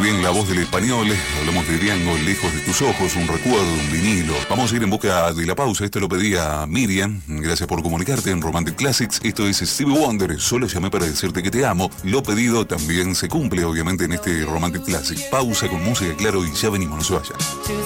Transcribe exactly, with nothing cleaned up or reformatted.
también la voz del español. Hablamos de Diango, Lejos de tus ojos, un recuerdo, un vinilo. Vamos a ir en busca de la pausa. Esto lo pedía Miriam. Gracias por comunicarte en Romantic Classics. Esto es Stevie Wonder. Solo llamé para decirte que te amo. Lo pedido también se cumple, obviamente, en este Romantic Classic. Pausa con música, claro, y ya venimos, no se vayan.